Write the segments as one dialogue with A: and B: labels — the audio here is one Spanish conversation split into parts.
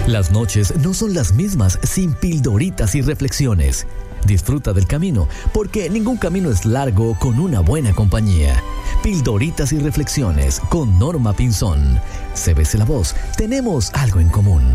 A: Las noches no son las mismas sin pildoritas y reflexiones. Disfruta del camino, porque ningún camino es largo con una buena compañía. Pildoritas y reflexiones con Norma Pinzón. CBC La Voz, tenemos algo en común.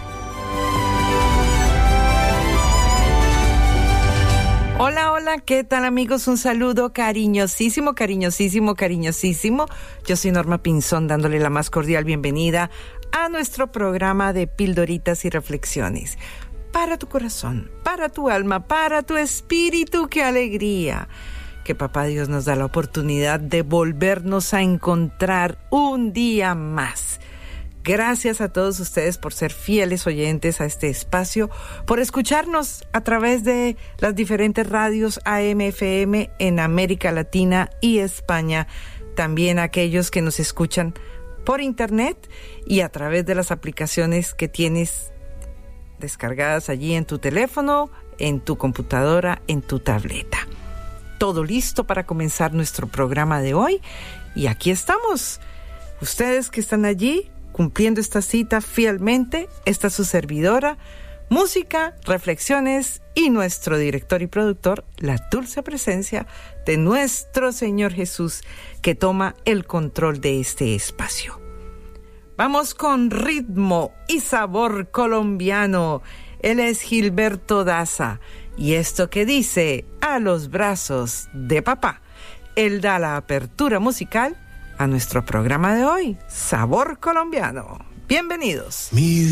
B: Hola, hola, ¿qué tal amigos? Un saludo cariñosísimo, cariñosísimo, cariñosísimo. Yo soy Norma Pinzón, dándole la más cordial bienvenida a nuestro programa de Pildoritas y Reflexiones. Para tu corazón, para tu alma, para tu espíritu, ¡qué alegría! Que Papá Dios nos da la oportunidad de volvernos a encontrar un día más. Gracias a todos ustedes por ser fieles oyentes a este espacio, por escucharnos a través de las diferentes radios AM, FM en América Latina y España. También aquellos que nos escuchan por internet y a través de las aplicaciones que tienes descargadas allí en tu teléfono, en tu computadora, en tu tableta. Todo listo para comenzar nuestro programa de hoy. Y aquí estamos. Ustedes que están allí cumpliendo esta cita fielmente, esta es su servidora, música, reflexiones y nuestro director y productor, la dulce presencia de nuestro Señor Jesús, que toma el control de este espacio. Vamos con ritmo y sabor colombiano. Él es Gilberto Daza. Y esto que dice, a los brazos de papá. Él da la apertura musical a nuestro programa de hoy, Sabor Colombiano. Bienvenidos.